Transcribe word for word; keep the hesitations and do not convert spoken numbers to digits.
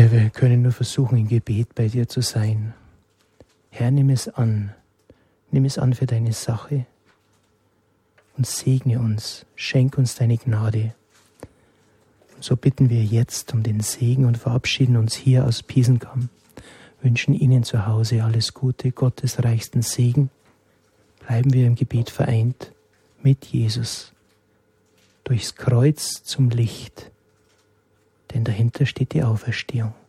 Herr, wir können nur versuchen, im Gebet bei dir zu sein. Herr, nimm es an. Nimm es an für deine Sache und segne uns. Schenk uns deine Gnade. Und so bitten wir jetzt um den Segen und verabschieden uns hier aus Piesenkamm. Wünschen Ihnen zu Hause alles Gute, Gottes reichsten Segen. Bleiben wir im Gebet vereint mit Jesus. Durchs Kreuz zum Licht, denn dahinter steht die Auferstehung.